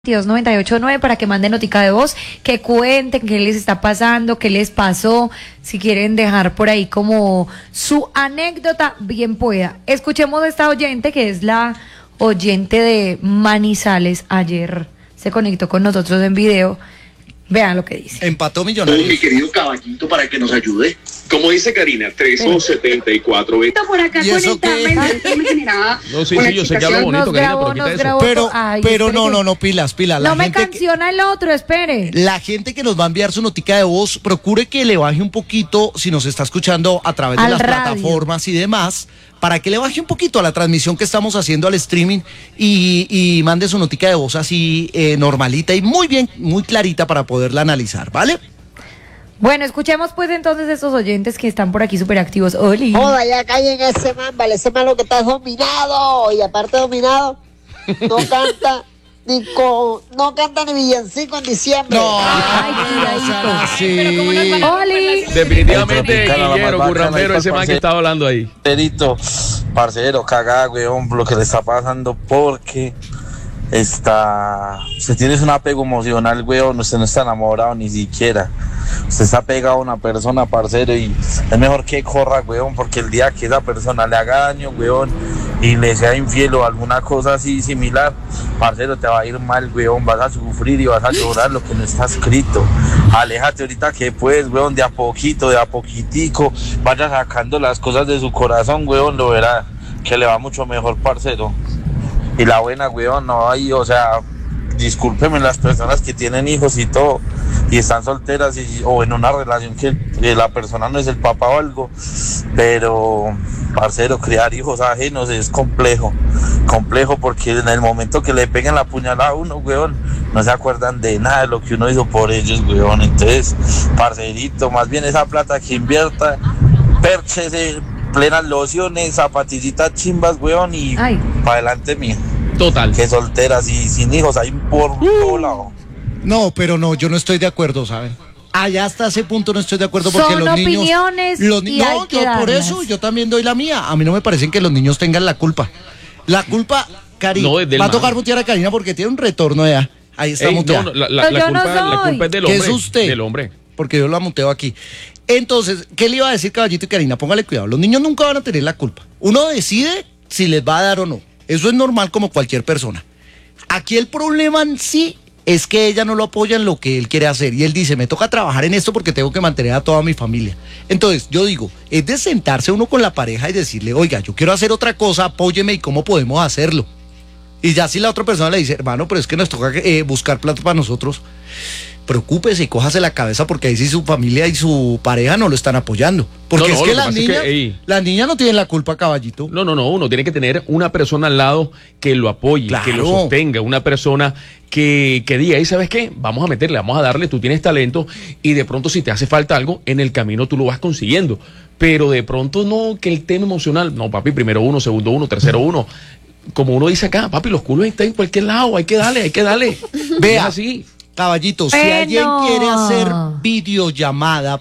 989 para que manden notica de voz, que cuenten qué les está pasando, qué les pasó, si quieren dejar por ahí como su anécdota, bien pueda. Escuchemos a esta oyente, que es la oyente de Manizales. Ayer se conectó con nosotros en video. Vean lo que dice. Empató Millonarios. Mi querido Caballito, para que nos ayude. Como dice Karina, 374. Por acá conectarme me generaba. No, sí, yo sé que hablo bonito, Karina, pero quita eso. Pero no, pilas. No me canciona el otro, espere. La gente que nos va a enviar su notica de voz, procure que le baje un poquito, si nos está escuchando a través de las plataformas y demás, para que le baje un poquito a la transmisión que estamos haciendo al streaming y mande su notica de voz así normalita y muy bien, muy clarita para poderla analizar, ¿vale? Bueno, escuchemos pues entonces estos oyentes que están por aquí súper activos. Oli. Joda, ya callen ese man, vale, ese man lo que está es dominado. Y aparte de dominado, no canta no canta ni villancico en diciembre. No, Oli. Definitivamente, Guillermo Currambero, ese man que estaba hablando ahí. Parcero, cagada, weón, lo que le está pasando, porque usted tiene un apego emocional, weón, usted no está enamorado ni siquiera. Usted está pegado a una persona, parcero, y es mejor que corra, weón, porque el día que esa persona le haga daño, weón, y le sea infiel o alguna cosa así similar, parcero, te va a ir mal, weón, vas a sufrir y vas a llorar lo que no está escrito. Aléjate ahorita que puedes, weón, de a poquito, de a poquitico, vaya sacando las cosas de su corazón, weón, lo verá, que le va mucho mejor, parcero. Y la buena, weón, no hay, o sea, discúlpeme las personas que tienen hijos y todo, y están solteras o en una relación que la persona no es el papá o algo, pero, parcero, criar hijos ajenos es complejo porque en el momento que le peguen la puñalada a uno, weón, no se acuerdan de nada de lo que uno hizo por ellos, weón. Entonces, parcerito, más bien esa plata que invierta, pérchese, plenas lociones, zapatillitas chimbas, weón, y para adelante, mía. Total. Que solteras y sin hijos hay por todo lado. No, pero no, yo no estoy de acuerdo, ¿saben? Allá hasta ese punto no estoy de acuerdo porque son los niños... opiniones No, yo por eso yo también doy la mía. A mí no me parece que los niños tengan la culpa. La culpa, Karina, no, va a tocar mutear a Karina porque tiene un retorno ya. Ahí está muteada. La culpa es del hombre. ¿Qué es usted? Del hombre. Porque yo la muteo aquí. Entonces, ¿qué le iba a decir, Caballito y Karina? Póngale cuidado. Los niños nunca van a tener la culpa. Uno decide si les va a dar o no. Eso es normal como cualquier persona. Aquí el problema en sí es que ella no lo apoya en lo que él quiere hacer. Y él dice, me toca trabajar en esto porque tengo que mantener a toda mi familia. Entonces, yo digo, es de sentarse uno con la pareja y decirle, oiga, yo quiero hacer otra cosa, apóyeme y cómo podemos hacerlo. Y ya si la otra persona le dice, hermano, pero es que nos toca buscar plata para nosotros, preocúpese y cójase la cabeza porque ahí sí su familia y su pareja no lo están apoyando. Porque es que las niñas no tienen la culpa, Caballito. No, uno tiene que tener una persona al lado que lo apoye, claro, que lo sostenga, una persona que diga, ¿y sabes qué? Vamos a meterle, vamos a darle, tú tienes talento y de pronto si te hace falta algo, en el camino tú lo vas consiguiendo. Pero de pronto no, que el tema emocional, no, papi, primero uno, segundo uno, tercero uno. Como uno dice acá, papi, los culos están en cualquier lado, hay que darle. Vea, así. Caballito, si alguien quiere hacer videollamada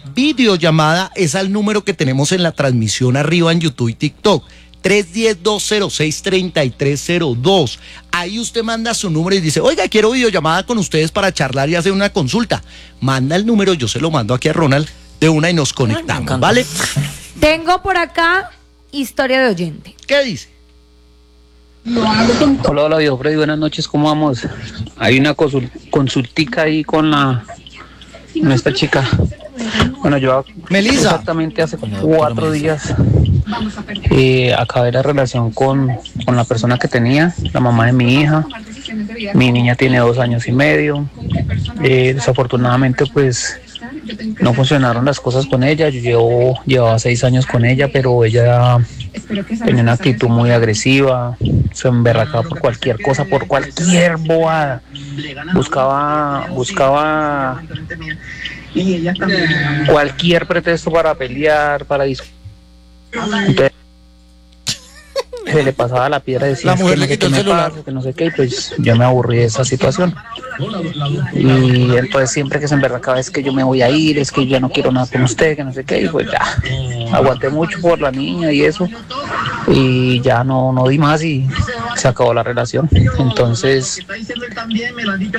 es al número que tenemos en la transmisión arriba en YouTube y TikTok, 310-206-3302. Ahí usted manda su número y dice, oiga, quiero videollamada con ustedes para charlar y hacer una consulta. Manda el número, yo se lo mando aquí a Ronald de una y nos conectamos, ¿vale? Tengo por acá historia de oyente. ¿Qué dice? Hola, Dios Freddy, buenas noches, ¿cómo vamos? Hay una consultica ahí con esta chica. Bueno, yo Melissa, exactamente hace 4 días acabé la relación con la persona que tenía, la mamá de mi hija. Mi niña tiene 2 años y medio. Desafortunadamente, pues no funcionaron las cosas con ella. Yo llevaba 6 años con ella, pero ella tenía una actitud muy agresiva, se emberracaba por cualquier cosa, por cualquier bobada. Buscaba cualquier pretexto para pelear, para discutir. Entonces, se le pasaba la piedra y decía, la mujer le quitó el celular, que no sé qué, y pues yo me aburrí de esa situación. Y entonces siempre que se emberracaba, es que yo me voy a ir, es que yo ya no quiero nada con usted, que no sé qué, y pues ya aguanté mucho por la niña y eso, y ya no di más y se acabó la relación. Entonces